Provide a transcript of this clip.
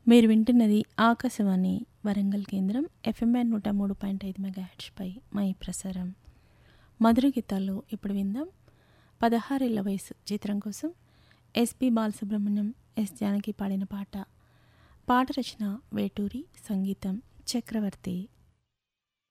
మీరు వింటున్నది ఆకాశవాణి వరంగల్ కేంద్రం ఎఫ్ఎంఎన్ 103.5 మెగాహెర్ట్జ్పై మా ఈ ప్రసారం. మధుర గీతాల్లో ఇప్పుడు విందాం 16 ఏళ్ల వయసు చిత్రం కోసం ఎస్పి బాలసుబ్రహ్మణ్యం, ఎస్ జానకి పాడిన పాట. పాట రచన వేటూరి, సంగీతం చక్రవర్తి.